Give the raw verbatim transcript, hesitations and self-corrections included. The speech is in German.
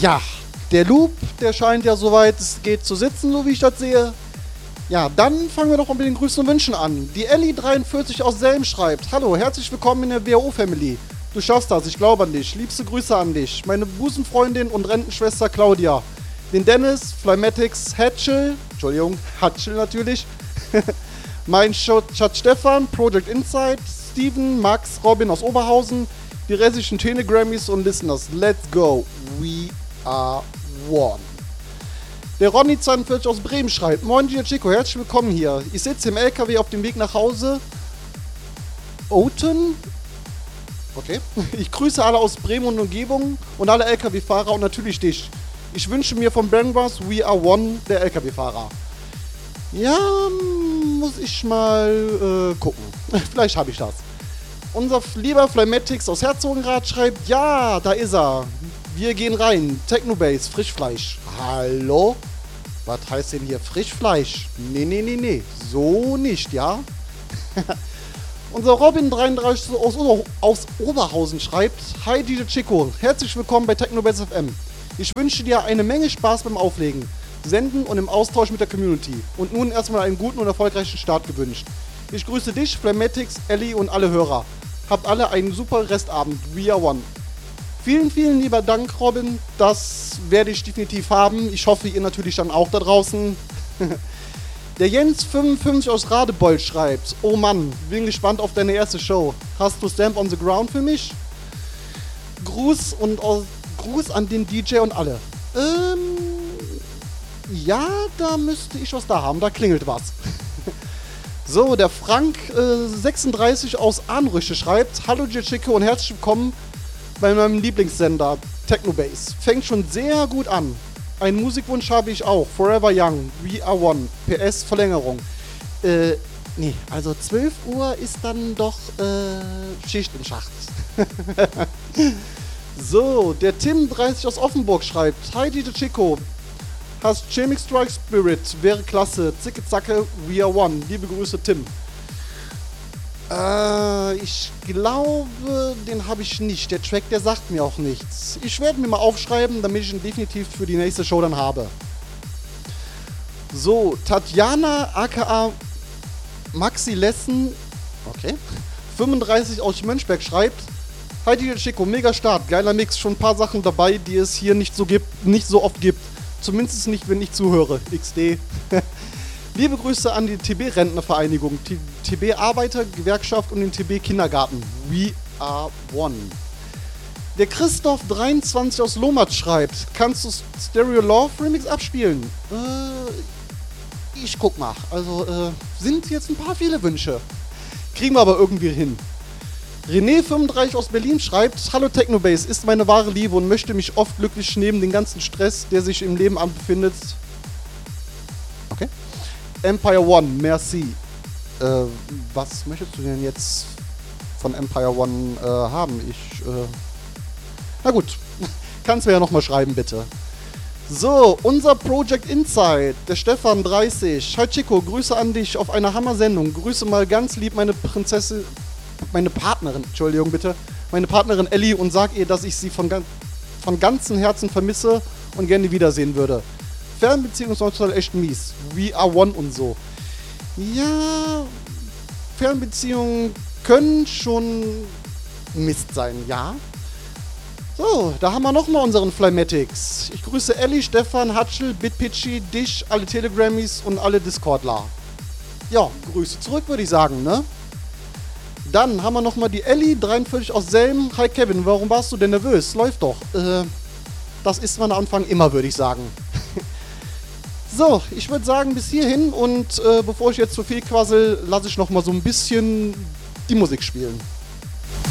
Ja, der Loop, der scheint ja soweit es geht zu sitzen, so wie ich das sehe. Ja, dann fangen wir doch mit den Grüßen und Wünschen an. Die Ellie dreiundvierzig aus Selm schreibt: Hallo, herzlich willkommen in der W O O-Family. Du schaffst das, ich glaube an dich. Liebste Grüße an dich. Meine Busenfreundin und Rentenschwester Claudia. Den Dennis, Flymatics, Hatchel, Entschuldigung, Hatchel natürlich. Mein Schatz Stefan, Project Insight, Steven, Max, Robin aus Oberhausen, die restlichen Telegrammys und Listeners. Let's go. We are one. Der Ronny zweiundvierzig aus Bremen schreibt: Moin, Gio Chico, herzlich willkommen hier. Ich sitze im L K W auf dem Weg nach Hause. Oten? Okay. Ich grüße alle aus Bremen und Umgebung und alle L K W-Fahrer und natürlich dich. Ich wünsche mir von Brandbus We Are One, der L K W-Fahrer. Ja, muss ich mal äh, gucken. Vielleicht habe ich das. Unser lieber Flymatics aus Herzogenrath schreibt: Ja, da ist er. Wir gehen rein. Technobase, Frischfleisch. Hallo? Was heißt denn hier Frischfleisch? Nee, nee, nee, nee. So nicht, ja? Unser Robin dreiunddreißig aus, aus Oberhausen schreibt: Hi D J Chico, herzlich willkommen bei Technobase F M. Ich wünsche dir eine Menge Spaß beim Auflegen, Senden und im Austausch mit der Community. Und nun erstmal einen guten und erfolgreichen Start gewünscht. Ich grüße dich, Flymatics, Ellie und alle Hörer. Habt alle einen super Restabend. We are one. Vielen, vielen lieber Dank, Robin. Das werde ich definitiv haben. Ich hoffe, ihr natürlich dann auch da draußen. Der Jens fünfundfünfzig aus Radebeul schreibt: Oh Mann, bin gespannt auf deine erste Show. Hast du Stamp on the Ground für mich? Gruß und aus, Gruß an den D J und alle. Ähm, ja, da müsste ich was da haben. Da klingelt was. So, der Frank äh, sechsunddreißig aus Arnrüche schreibt: Hallo J Chico und herzlich willkommen bei meinem Lieblingssender Technobase. Fängt schon sehr gut an. Einen Musikwunsch habe ich auch. Forever Young, We Are One. P S Verlängerung. Äh, nee, also zwölf Uhr ist dann doch äh, Schicht im Schacht. So, der Tim dreißig aus Offenburg schreibt: Hi D J Chico, hast Chemic Strike Spirit, wäre klasse. Zicke Zacke, We Are One. Liebe Grüße, Tim. Äh, ich glaube, den habe ich nicht. Der Track, der sagt mir auch nichts. Ich werde mir mal aufschreiben, damit ich ihn definitiv für die nächste Show dann habe. So, Tatjana aka Maxi Lessen, okay, fünfunddreißig aus Mönchberg schreibt: Hi D J Chico, mega Start, geiler Mix, schon ein paar Sachen dabei, die es hier nicht so gibt, nicht so oft gibt. Zumindest nicht, wenn ich zuhöre. X D. Liebe Grüße an die T B-Rentnervereinigung, T B-Arbeitergewerkschaft und den T B-Kindergarten. We are one. Der Christoph dreiundzwanzig aus Lohmert schreibt: Kannst du Stereo Love Remix abspielen? Äh, ich guck mal. Also, äh, sind jetzt ein paar viele Wünsche. Kriegen wir aber irgendwie hin. René fünfunddreißig aus Berlin schreibt: Hallo Technobase, ist meine wahre Liebe und möchte mich oft glücklich neben den ganzen Stress, der sich im Leben anbefindet. Okay. Empire One, merci. Äh, was möchtest du denn jetzt von Empire One äh, haben? Ich, äh... Na gut, kannst mir ja nochmal schreiben, bitte. So, unser Project Insight, der Stefan dreißig. Hi Chico, Grüße an dich auf einer Hammer-Sendung. Grüße mal ganz lieb meine Prinzessin, meine Partnerin, Entschuldigung bitte, meine Partnerin Ellie und sag ihr, dass ich sie von, von ganzem Herzen vermisse und gerne wiedersehen würde. Fernbeziehung ist heutzutage echt mies. We are one und so. Ja, Fernbeziehungen können schon Mist sein, ja. So, da haben wir nochmal unseren Flymatics. Ich grüße Ellie, Stefan, Hatschel, Bitpitchy, dich, alle Telegrammys und alle Discordler. Ja, Grüße zurück, würde ich sagen, ne? Dann haben wir nochmal die Ellie, dreiundvierzig aus Selm. Hi Kevin, warum warst du denn nervös? Läuft doch. Äh, das ist man am Anfang immer, würde ich sagen. So, ich würde sagen, bis hierhin und äh, bevor ich jetzt zu viel quassel, lasse ich nochmal so ein bisschen die Musik spielen.